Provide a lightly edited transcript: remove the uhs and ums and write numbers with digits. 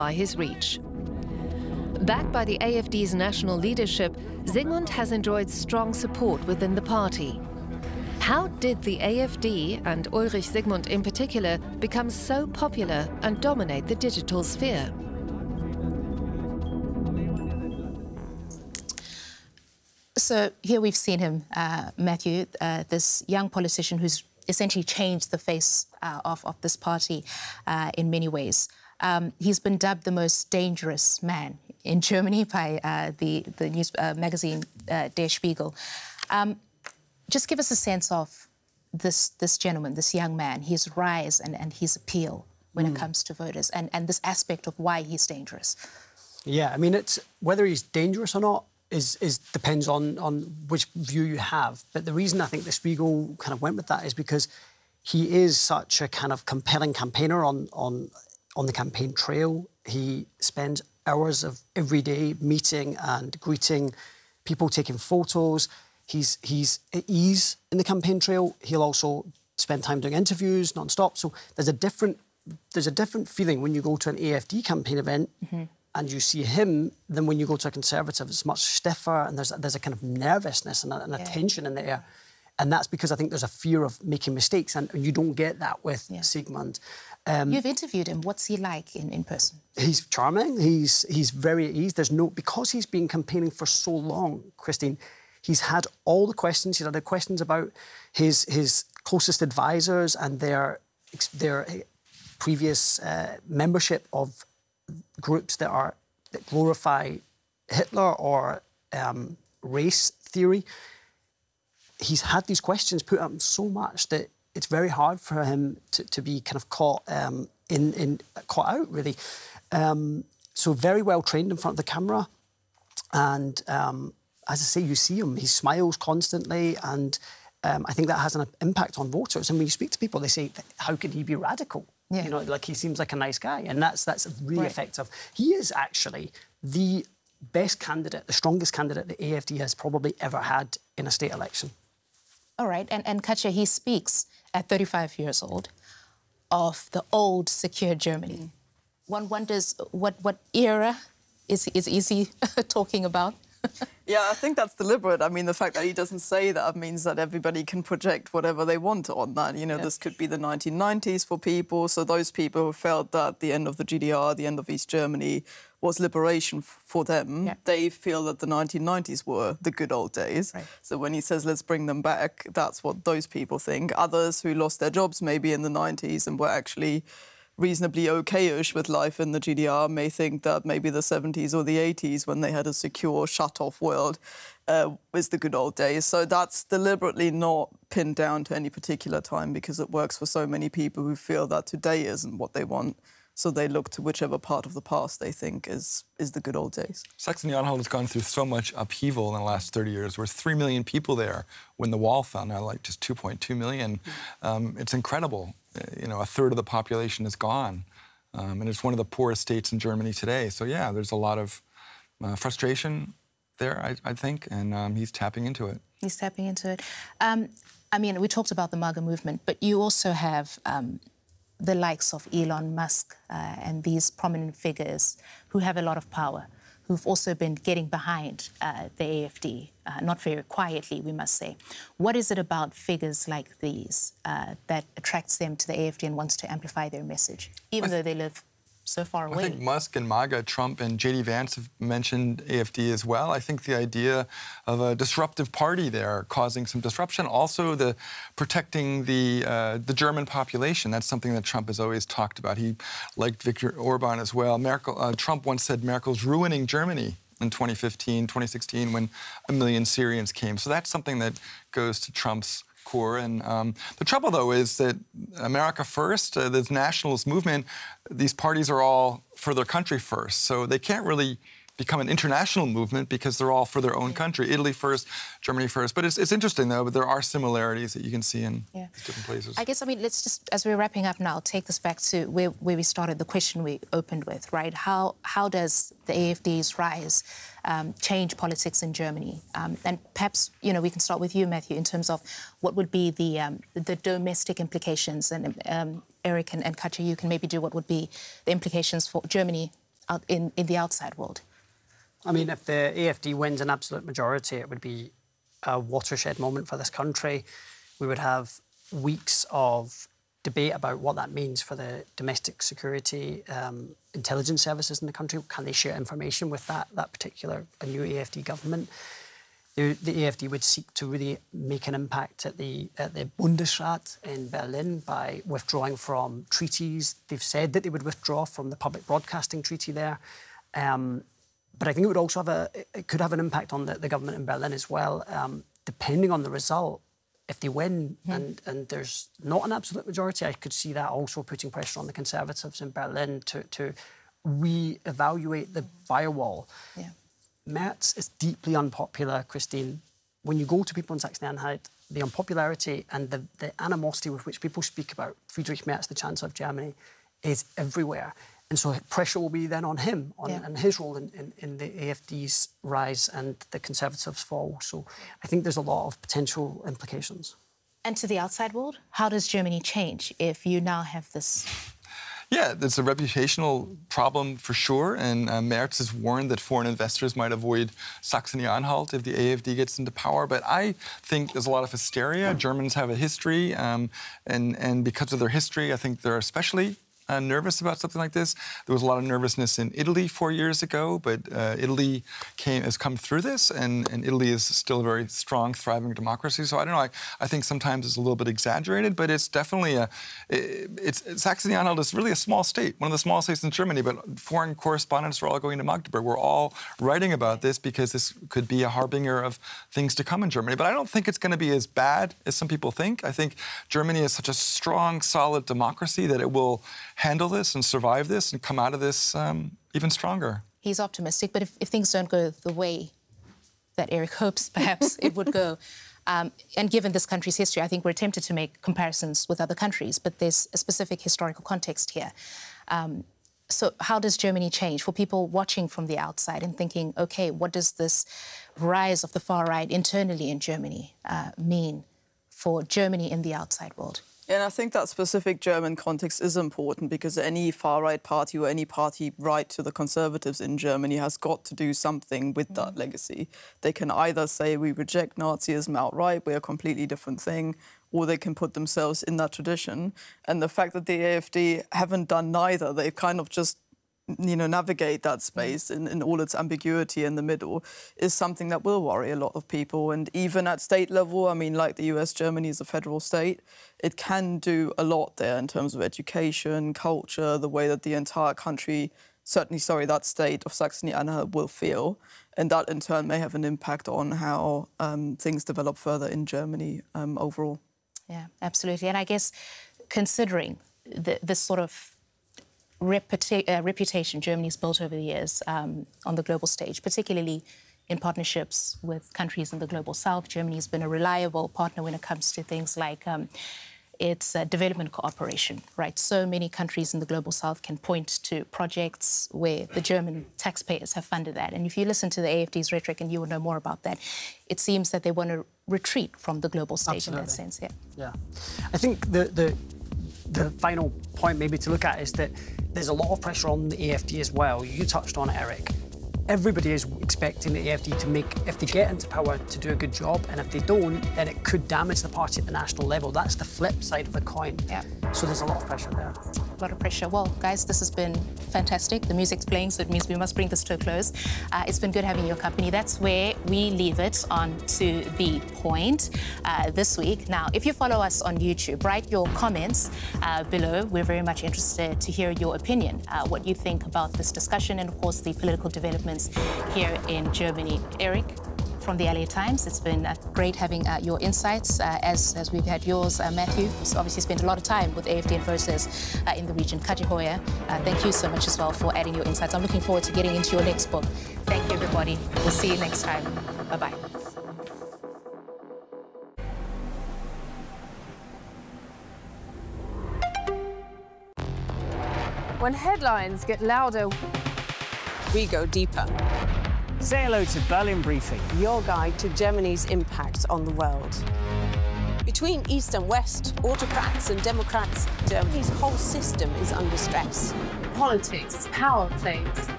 by his reach. Backed by the AfD's national leadership, Zygmunt has enjoyed strong support within the party. How did the AfD, and Ulrich Zygmunt in particular, become so popular and dominate the digital sphere? So here we've seen him, Matthew, this young politician who's essentially changed the face of this party in many ways. He's been dubbed the most dangerous man in Germany by the news magazine Der Spiegel. Just give us a sense of this gentleman, this young man, his rise and his appeal when it comes to voters, and this aspect of why he's dangerous. Yeah, I mean, it's whether he's dangerous or not depends on which view you have. But the reason I think the Spiegel kind of went with that is because he is such a kind of compelling campaigner on the campaign trail. He spends hours of every day meeting and greeting people, taking photos. He's at ease in the campaign trail. He'll also spend time doing interviews non-stop. So there's a different feeling when you go to an AfD campaign event and you see him than when you go to a Conservative. It's much stiffer, and there's a kind of nervousness and a tension in the air. And that's because I think there's a fear of making mistakes, and you don't get that with Zygmunt. You've interviewed him. What's he like in person? He's charming. He's very at ease. Because he's been campaigning for so long, Christine, he's had all the questions. He's had the questions about his closest advisors and their previous membership of groups that glorify Hitler or race theory. He's had these questions put up so much that it's very hard for him to be kind of caught out, really. So very well trained in front of the camera. And as I say, you see him, he smiles constantly, and I think that has an impact on voters. And when you speak to people, they say, how can he be radical? Yeah. You know, like he seems like a nice guy, and that's really effective. He is actually the best candidate, the strongest candidate the AfD has probably ever had in a state election. All right, and Katja, he speaks at 35 years old of the old, secure Germany. One wonders what era is he talking about? Yeah, I think that's deliberate. I mean, the fact that he doesn't say that means that everybody can project whatever they want on that. You know, this could be the 1990s for people. So those people who felt that the end of the GDR, the end of East Germany, was liberation for them, they feel that the 1990s were the good old days. Right. So when he says, let's bring them back, that's what those people think. Others who lost their jobs maybe in the 90s and were actually reasonably okay-ish with life in the GDR may think that maybe the 70s or the 80s, when they had a secure, shut-off world, is the good old days. So that's deliberately not pinned down to any particular time because it works for so many people who feel that today isn't what they want. So they look to whichever part of the past they think is the good old days. Saxony-Anhalt has gone through so much upheaval in the last 30 years. There were 3 million people there when the wall fell, now like just 2.2 million. It's incredible. You know, a third of the population is gone. And it's one of the poorest states in Germany today. So, yeah, there's a lot of frustration there, I think, and he's tapping into it. He's tapping into it. I mean, we talked about the MAGA movement, but you also have the likes of Elon Musk and these prominent figures who have a lot of power, who've also been getting behind the AfD, not very quietly, we must say. What is it about figures like these that attracts them to the AfD and wants to amplify their message, even though they live so far away? I think Musk and MAGA, Trump and J.D. Vance have mentioned AfD as well. I think the idea of a disruptive party there causing some disruption, also the protecting the German population. That's something that Trump has always talked about. He liked Viktor Orban as well. Trump once said Merkel's ruining Germany in 2015, 2016, when 1 million Syrians came. So that's something that goes to Trump's core. And the trouble, though, is that America first, this nationalist movement, these parties are all for their country first. So they can't really become an international movement because they're all for their own country. Italy first, Germany first. But it's interesting, though, but there are similarities that you can see in different places. I guess, I mean, let's just, as we're wrapping up now, take this back to where we started, the question we opened with, right? How does the AfD's rise change politics in Germany? And perhaps, you know, we can start with you, Matthew, in terms of what would be the domestic implications. And Eric and Katja, you can maybe do what would be the implications for Germany in the outside world? I mean, if the AfD wins an absolute majority, it would be a watershed moment for this country. We would have weeks of debate about what that means for the domestic security intelligence services in the country. Can they share information with that particular new AfD government? The AfD would seek to really make an impact at the Bundesrat in Berlin by withdrawing from treaties. They've said that they would withdraw from the public broadcasting treaty there. But I think it would also it could have an impact on the government in Berlin as well, depending on the result. If they win and there's not an absolute majority, I could see that also putting pressure on the Conservatives in Berlin to re-evaluate the firewall. Yeah. Merz is deeply unpopular, Christine. When you go to people in Saxony-Anhalt, the unpopularity and the animosity with which people speak about Friedrich Merz, the Chancellor of Germany, is everywhere. And so pressure will be then on him and his role in the AfD's rise and the Conservatives' fall. So I think there's a lot of potential implications. And to the outside world, how does Germany change if you now have this? Yeah, there's a reputational problem for sure, and Merz has warned that foreign investors might avoid Saxony-Anhalt if the AfD gets into power. But I think there's a lot of hysteria. Germans have a history, and because of their history, I think they're especially nervous about something like this. There was a lot of nervousness in Italy 4 years ago, but Italy has come through this, and Italy is still a very strong, thriving democracy. So I don't know. I think sometimes it's a little bit exaggerated, but it's definitely Saxony-Anhalt is really a small state, one of the small states in Germany. But foreign correspondents are all going to Magdeburg. We're all writing about this because this could be a harbinger of things to come in Germany. But I don't think it's going to be as bad as some people think. I think Germany is such a strong, solid democracy that it will handle this and survive this and come out of this even stronger. He's optimistic, but if things don't go the way that Eric hopes perhaps it would go, and given this country's history, I think we're tempted to make comparisons with other countries, but there's a specific historical context here. So how does Germany change for people watching from the outside and thinking, OK, what does this rise of the far right internally in Germany mean for Germany in the outside world? And I think that specific German context is important because any far-right party or any party right to the Conservatives in Germany has got to do something with that legacy. They can either say we reject Nazism outright, we're a completely different thing, or they can put themselves in that tradition. And the fact that the AfD haven't done neither, they've kind of just navigate that space in all its ambiguity in the middle is something that will worry a lot of people. And even at state level, I mean, like the US, Germany is a federal state, it can do a lot there in terms of education, culture, the way that the entire country, that state of Saxony-Anhalt will feel. And that in turn may have an impact on how things develop further in Germany overall. Yeah, absolutely. And I guess considering this sort of reputation Germany's built over the years on the global stage, particularly in partnerships with countries in the global south. Germany's been a reliable partner when it comes to things like its development cooperation, right? So many countries in the global south can point to projects where the German taxpayers have funded that. And if you listen to the AfD's rhetoric, and you will know more about that, it seems that they want to retreat from the global stage in that sense. Yeah. I think the final point maybe to look at is that there's a lot of pressure on the AfD as well. You touched on it, Eric. Everybody is expecting the AfD to make, if they get into power, to do a good job, and if they don't, then it could damage the party at the national level. That's the flip side of the coin. Yeah. So there's a lot of pressure there. A lot of pressure. Well, guys, this has been fantastic. The music's playing, so it means we must bring this to a close. It's been good having your company. That's where we leave it on To The Point this week. Now, if you follow us on YouTube, write your comments below. We're very much interested to hear your opinion, what you think about this discussion and, of course, the political developments here in Germany. Eric, from the LA Times, it's been great having your insights, as we've had yours, Matthew, who's obviously spent a lot of time with AfD and Voices in the region. Kati Hoya, thank you so much as well for adding your insights. I'm looking forward to getting into your next book. Thank you, everybody. We'll see you next time. Bye-bye. When headlines get louder, we go deeper. Say hello to Berlin Briefing, Your guide to Germany's impact on the world. Between East and West, autocrats and democrats, Germany's whole system is under stress. Politics, power plays,